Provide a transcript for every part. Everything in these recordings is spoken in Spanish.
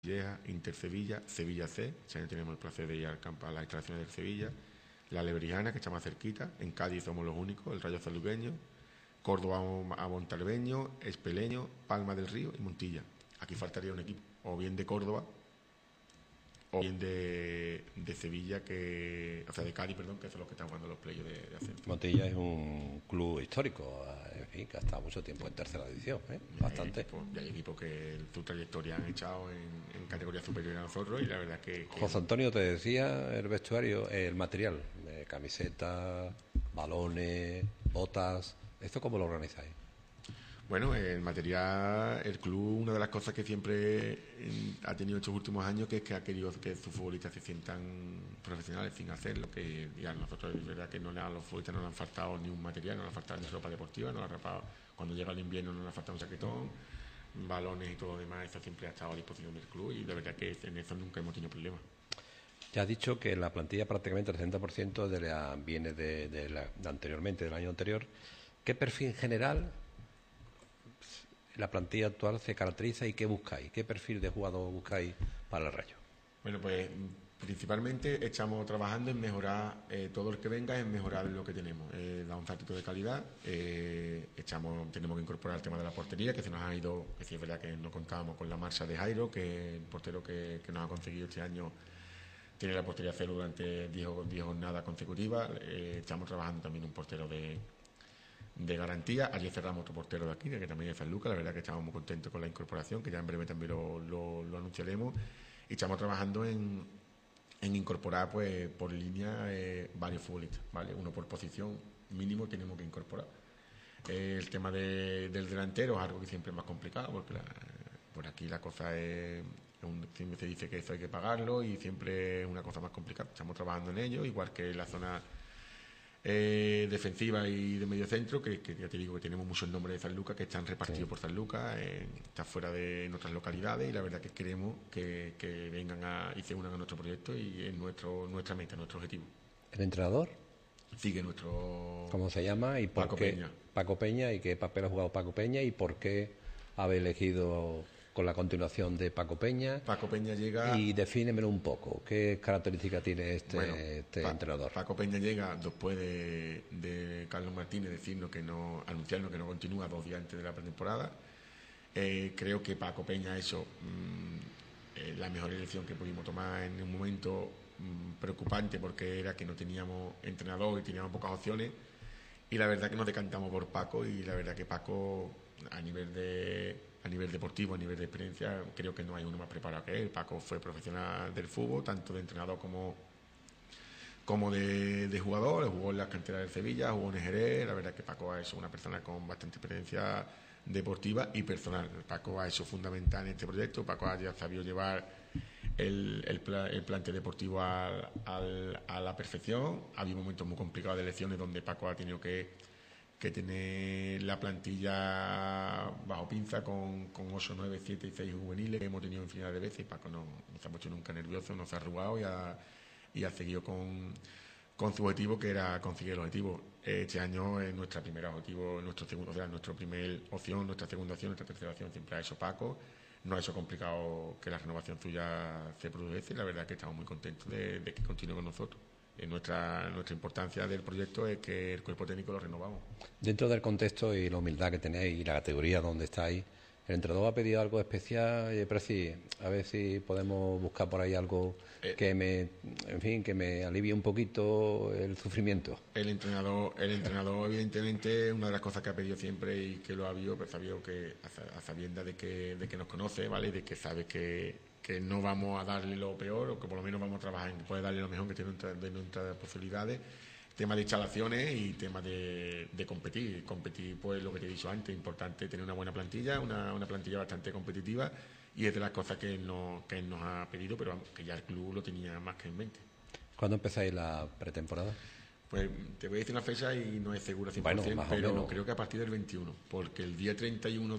Calleja, Inter Sevilla, Sevilla C, este año tenemos el placer de ir al campo a las instalaciones del Sevilla, la Lebrijana, que está más cerquita, en Cádiz somos los únicos, el Rayo Sanluqueño, Córdoba a Montalbeño, Espeleño, Palma del Río y Montilla. Aquí faltaría un equipo, o bien de Córdoba, o bien de Sevilla, o sea, de Cádiz, perdón, que son los que están jugando los playoffs de ascenso. Montilla es un club histórico, en fin, que ha estado mucho tiempo en tercera división, bastante. Hay equipos que su trayectoria han echado en categoría superior a nosotros y la verdad que José Antonio, te decía el vestuario, el material, camisetas, balones, botas, ¿esto cómo lo organizáis? Bueno, el material, el club, una de las cosas que siempre ha tenido estos últimos años que es que ha querido que sus futbolistas se sientan profesionales sin hacer lo que ya nosotros, es verdad que a los futbolistas no le han faltado ni un material, no le ha faltado ni ropa deportiva, no le ha faltado, cuando llega el invierno no le ha faltado un chaquetón, balones y todo lo demás, eso siempre ha estado a disposición del club y la verdad que en eso nunca hemos tenido problemas. Ya has dicho que la plantilla prácticamente el 60% viene de anteriormente, del año anterior. ¿Qué perfil general la plantilla actual se caracteriza y qué buscáis? ¿Qué perfil de jugador buscáis para el Rayo? Bueno, pues principalmente estamos trabajando en mejorar todo el que venga, en mejorar lo que tenemos, dar un salto de calidad. Tenemos que incorporar el tema de la portería, que se nos ha ido, que sí es verdad que no contábamos con la marcha de Jairo, que el portero que nos ha conseguido este año tiene la portería cero durante 10 jornadas consecutivas. Estamos trabajando también un portero de garantía. Ayer cerramos otro portero de aquí, que también es Sanlúcar. La verdad que estamos muy contentos con la incorporación, que ya en breve también lo anunciaremos. Y estamos trabajando en incorporar pues por línea varios futbolistas, ¿vale? Uno por posición mínimo tenemos que incorporar. El tema del delantero es algo que siempre es más complicado, porque por aquí la cosa siempre se dice que eso hay que pagarlo y siempre es una cosa más complicada. Estamos trabajando en ello, igual que en la zona defensiva y de medio centro, que ya te digo que tenemos muchos nombres de Sanlúcar que están repartidos por Sanlúcar, están fuera de nuestras localidades y la verdad que queremos que vengan y se unan a nuestro proyecto y es nuestra meta, nuestro objetivo. ¿El entrenador? Sigue nuestro... ¿Cómo se llama? ¿Y por Paco qué? Peña. Paco Peña, ¿y qué papel ha jugado Paco Peña? ¿Y por qué habéis elegido con la continuación de Paco Peña? Paco Peña llega... Y defínemelo un poco, ¿qué características tiene este entrenador? Paco Peña llega después de Carlos Martínez anunciarnos que no continúa 2 días antes de la pretemporada. Creo que Paco Peña ha hecho la mejor elección que pudimos tomar en un momento preocupante, porque era que no teníamos entrenador y teníamos pocas opciones, y la verdad que nos decantamos por Paco, y la verdad que Paco a nivel deportivo, a nivel de experiencia, creo que no hay uno más preparado que él. Paco fue profesional del fútbol, tanto de entrenador como de jugador, jugó en las canteras del Sevilla, jugó en Jerez. La verdad que Paco es una persona con bastante experiencia deportiva y personal. Paco ha hecho fundamental en este proyecto. Paco ha sabido llevar el plantel deportivo a la perfección. Ha habido momentos muy complicados de elecciones donde Paco ha tenido que tener la plantilla bajo pinza con 8, 9, 7 y 6 juveniles que hemos tenido infinidad de veces, y Paco no se ha puesto nunca nervioso, no se ha arrugado y ha seguido con su objetivo, que era conseguir el objetivo. Este año es nuestra primera objetivo, nuestra primera opción, nuestra segunda opción, nuestra tercera opción siempre ha hecho Paco. No ha hecho complicado que la renovación suya se produjese, y la verdad es que estamos muy contentos de que continúe con nosotros. Nuestra importancia del proyecto es que el cuerpo técnico lo renovamos. Dentro del contexto y la humildad que tenéis y la categoría donde estáis, ¿el entrenador ha pedido algo especial? A ver si podemos buscar por ahí algo que me alivie un poquito el sufrimiento. El entrenador evidentemente, una de las cosas que ha pedido siempre y que lo ha habido, pues sabido que a sabiendas de que nos conoce, ¿vale? De que sabe que no vamos a darle lo peor, o que por lo menos vamos a trabajar en que puede darle lo mejor que tiene de nuestras posibilidades. Tema de instalaciones y tema de competir. Competir, pues lo que te he dicho antes, importante tener una buena plantilla, una plantilla bastante competitiva, y es de las cosas que él nos ha pedido, pero vamos, que ya el club lo tenía más que en mente. ¿Cuándo empezáis la pretemporada? Pues te voy a decir una fecha y no es segura 100%, bueno, pero creo que a partir del 21, porque el día 31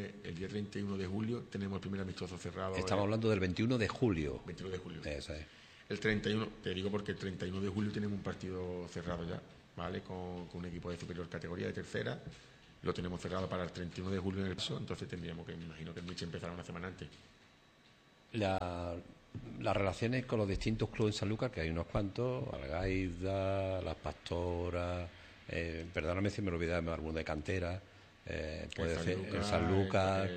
de julio tenemos el primer amistoso cerrado. Estamos hablando del 21 de julio. 21 de julio. Eso es. El 31, te digo porque el 31 de julio tenemos un partido cerrado ya, ¿vale? Con un equipo de superior categoría, de tercera. Lo tenemos cerrado para el 31 de julio en el paso, entonces tendríamos que, me imagino que el Miche empezará una semana antes. La, las relaciones con los distintos clubes en Sanlúcar, que hay unos cuantos, Algaida, Las Pastoras, perdóname si me olvidé de alguno de cantera, puede ser el Sanlúcar,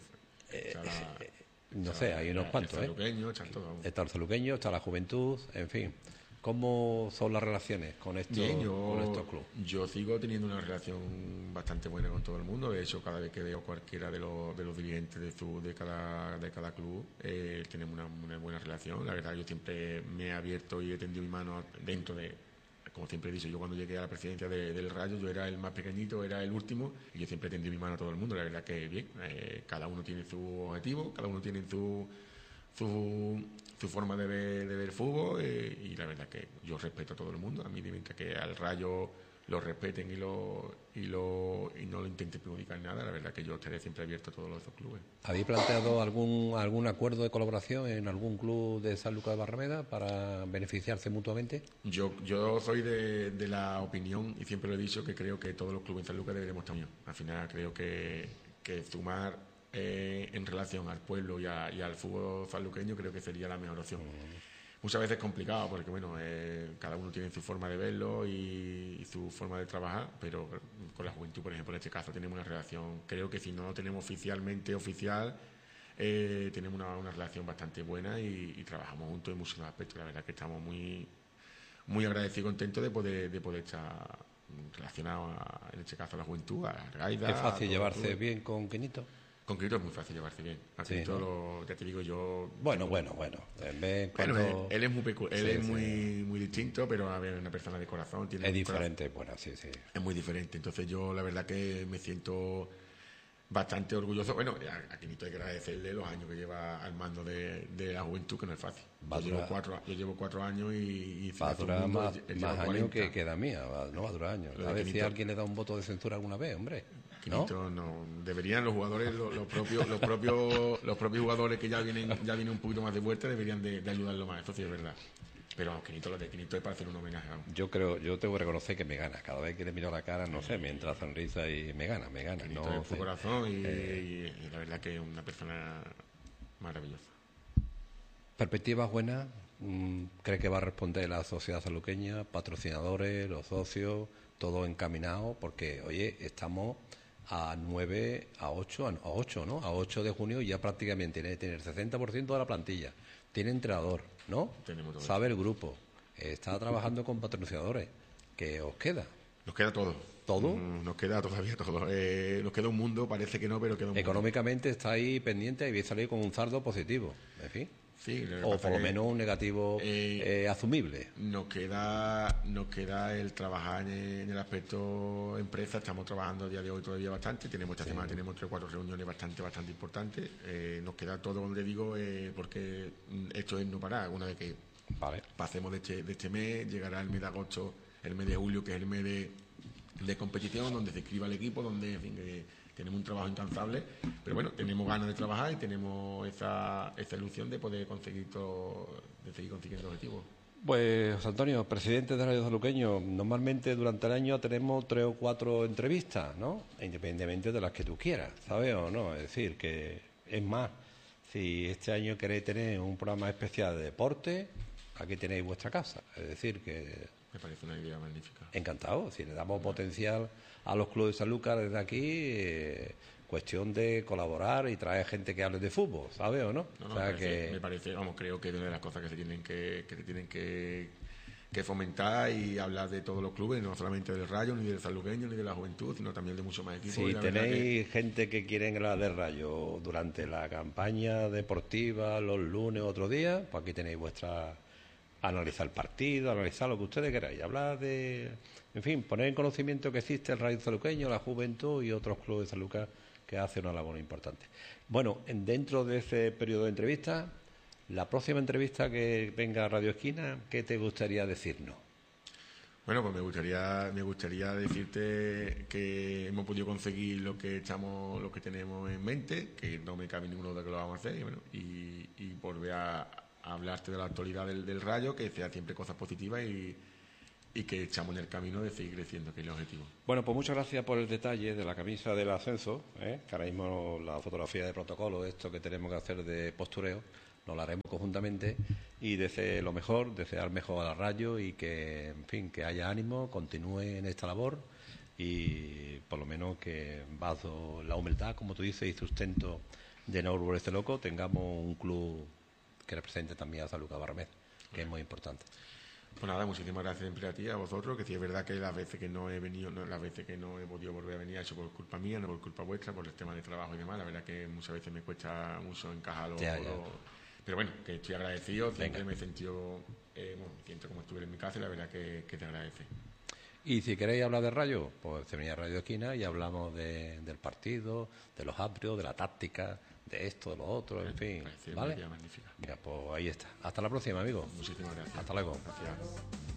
no sé, hay unos cuantos, está el Sanluqueño, está la Juventud, en fin. ¿Cómo son las relaciones con estos, con estos clubes? Yo sigo teniendo una relación bastante buena con todo el mundo. De hecho, cada vez que veo cualquiera de los dirigentes de cada club, tenemos una buena relación. La verdad, yo siempre me he abierto y he tendido mi mano dentro de, como siempre he dicho, yo cuando llegué a la presidencia del Rayo, yo era el más pequeñito, era el último, y yo siempre he tendido mi mano a todo el mundo. La verdad que bien, cada uno tiene su objetivo, cada uno tiene su forma de ver fútbol, y la verdad que yo respeto a todo el mundo. A mí me encanta que al Rayo lo respeten y no lo intenten perjudicar nada. La verdad que yo estaré siempre abierto a todos los otros clubes. ¿Habéis planteado algún acuerdo de colaboración en algún club de Sanlúcar de Barrameda para beneficiarse mutuamente? Yo soy de la opinión, y siempre lo he dicho, que creo que todos los clubes en Sanlúcar deberíamos estar unidos. Al final creo que sumar en relación al pueblo y al fútbol sanluqueño, creo que sería la mejor opción. Muchas veces es complicado porque cada uno tiene su forma de verlo y su forma de trabajar, pero con la Juventud, por ejemplo, en este caso tenemos una relación, creo que si no lo tenemos oficialmente oficial, tenemos una relación bastante buena y trabajamos juntos en muchos aspectos. La verdad que estamos muy, muy agradecidos y contentos de poder estar relacionados en este caso a la Juventud, a Argaida. ¿Es fácil llevarse bien con Quinito? Con Quinito es muy fácil llevarse bien. A Quinito, ¿no? Ya te digo yo... Bueno. Él es muy muy distinto, pero a ver, es una persona de corazón. Es diferente, sí. Es muy diferente. Entonces yo la verdad que me siento bastante orgulloso. Bueno, a Quinito hay que agradecerle los años que lleva al mando de la Juventud, que no es fácil. Yo llevo 4 años y va a durar más años que la mía, no va a durar años. A ver si alguien le da un voto de censura alguna vez, hombre. Quinito, no. Deberían los jugadores, los propios jugadores que ya vienen un poquito más de vuelta, deberían de ayudarlo más. Eso sí es verdad. Pero lo de Quinito es para hacer un homenaje. Yo tengo que reconocer que me gana. Cada vez que le miro la cara, no sé, me entra sonrisa y me gana. Quinito es su corazón y la verdad que es una persona maravillosa. ¿Perspectivas buenas? ¿Cree que va a responder la sociedad sanluqueña, patrocinadores, los socios, todo encaminado? Porque, oye, estamos a 8 de junio y ya prácticamente tiene el 60% de la plantilla. Tiene entrenador, ¿no? Sabe el grupo. Está trabajando con patrocinadores. ¿Qué os queda? Nos queda todo. ¿Todo? Nos queda todavía todo. Nos queda un mundo, parece que no, pero queda un mundo. Económicamente está ahí pendiente y vais a salir con un saldo positivo. En fin. Sí, o por lo menos un negativo asumible. Nos queda el trabajar en el aspecto empresa. Estamos trabajando a día de hoy todavía bastante. Esta semana tenemos 3 o 4 reuniones bastante importantes. Nos queda todo, donde digo, porque esto es no parar. Una vez que pasemos de este mes, llegará el mes de agosto, el mes de julio, que es el mes de competición, donde se inscriba el equipo, donde, en fin, tenemos un trabajo incansable, pero bueno, tenemos ganas de trabajar y tenemos esa ilusión de poder seguir consiguiendo objetivos. Pues, José Antonio, presidente de Radio Sanluqueño, normalmente durante el año tenemos 3 o 4 entrevistas, ¿no? Independientemente de las que tú quieras, ¿sabes o no? Es decir, que es más, si este año queréis tener un programa especial de deporte, aquí tenéis vuestra casa. Es decir, que... Me parece una idea magnífica. Encantado, si le damos potencial a los clubes de Sanlúcar desde aquí, cuestión de colaborar y traer gente que hable de fútbol, ¿sabes o no? Me parece, creo que es una de las cosas que se tienen que fomentar y hablar de todos los clubes, no solamente del Rayo, ni del Sanluqueño, ni de la Juventud, sino también de muchos más equipos. Si tenéis gente que quiere hablar del Rayo durante la campaña deportiva, los lunes o otro día, pues aquí tenéis analizar el partido, analizar lo que ustedes queráis, hablar de... En fin, poner en conocimiento que existe el Rayo Sanluqueño, la Juventud y otros clubes de Sanlúcar que hacen una labor importante. Bueno, dentro de ese periodo de entrevistas, la próxima entrevista que venga a Radio Esquina, ¿qué te gustaría decirnos? Bueno, pues me gustaría decirte que hemos podido conseguir lo que tenemos en mente, que no me cabe ninguna duda que lo vamos a hacer, y volver a hablarte de la actualidad del Rayo, que sea siempre cosas positivas y que echamos en el camino de seguir creciendo, que es el objetivo. Bueno, pues muchas gracias por el detalle de la camisa del ascenso, que ahora mismo la fotografía de protocolo, esto que tenemos que hacer de postureo, nos la haremos conjuntamente y lo mejor, desear mejor al Rayo y que, en fin, que haya ánimo, continúe en esta labor y por lo menos que bajo la humildad, como tú dices, y sustento de no volverse loco, tengamos un club que represente también a San Lucas Barrameda, que es muy importante. Pues nada, muchísimas gracias siempre a ti, a vosotros, que sí es verdad que las veces que no he venido, las veces que no he podido volver a venir, eso por culpa mía, no por culpa vuestra, por el tema de trabajo y demás, la verdad que muchas veces me cuesta mucho encajar pero bueno, que estoy agradecido, siempre me he sentido, siento como estuviera en mi casa y la verdad que te agradece. Y si queréis hablar de Rayo, pues se venía a Radio Esquina y hablamos del partido, de los atrios, de la táctica, de esto, de lo otro, en fin. ¿Vale? Magnífica. Mira, pues ahí está. Hasta la próxima, amigo. Muchísimas gracias. Hasta luego. Gracias.